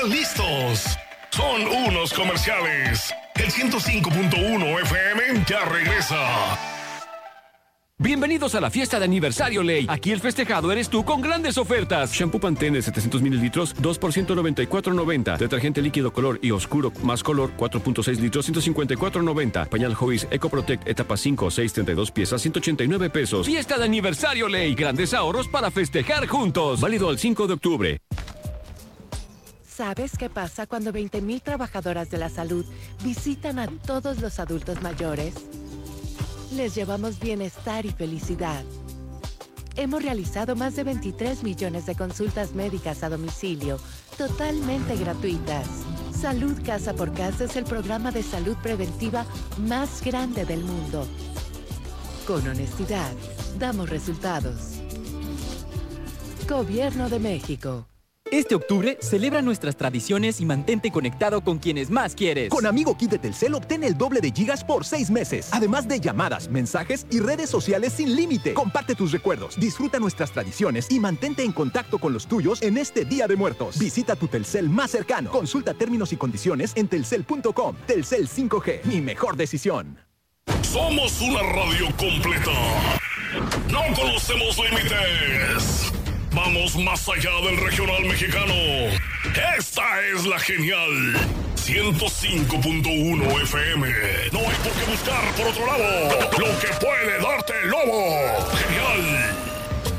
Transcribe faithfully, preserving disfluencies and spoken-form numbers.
listos. Son unos comerciales. El ciento cinco punto uno F M ya regresa. Bienvenidos a la fiesta de aniversario Ley. Aquí el festejado eres tú con grandes ofertas. Shampoo Pantene de setecientos mililitros, dos por ciento noventa y cuatro noventa. Detergente líquido color y oscuro más color, cuatro punto seis litros, ciento cincuenta y cuatro noventa. Pañal Hobbies Eco Protect etapa cinco, seis, treinta y dos piezas, ciento ochenta y nueve pesos. Fiesta de aniversario Ley. Grandes ahorros para festejar juntos. Válido al cinco de octubre. ¿Sabes qué pasa cuando veinte mil trabajadoras de la salud visitan a todos los adultos mayores? Les llevamos bienestar y felicidad. Hemos realizado más de veintitrés millones de consultas médicas a domicilio, totalmente gratuitas. Salud Casa por Casa es el programa de salud preventiva más grande del mundo. Con honestidad, damos resultados. Gobierno de México. Este octubre, celebra nuestras tradiciones y mantente conectado con quienes más quieres. Con Amigo Kit de Telcel obtén el doble de gigas por seis meses. Además de llamadas, mensajes y redes sociales sin límite. Comparte tus recuerdos, disfruta nuestras tradiciones y mantente en contacto con los tuyos en este Día de Muertos. Visita tu Telcel más cercano. Consulta términos y condiciones en telcel punto com. Telcel cinco G, mi mejor decisión. Somos una radio completa. No conocemos límites. Vamos más allá del regional mexicano. Esta es la genial ciento cinco punto uno F M. No hay por qué buscar por otro lado lo que puede darte el lobo. Genial.